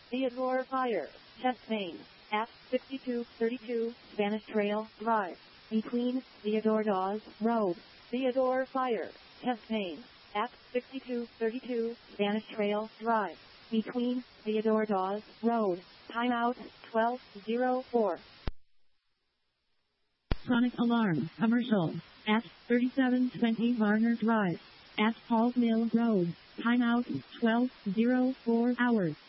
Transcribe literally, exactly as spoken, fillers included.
Theodore Fire, Test Main, at sixty-two thirty-two, Spanish Trail Drive, between Theodore Dawes Road. Theodore Fire, Test Main, at sixty-two thirty-two, Spanish Trail Drive, between Theodore Dawes Road. Timeout, twelve oh four. Sonic Alarm, Commercial, at thirty-seven twenty Varner Drive, at Paul's Mill Road. Timeout, twelve oh four hours.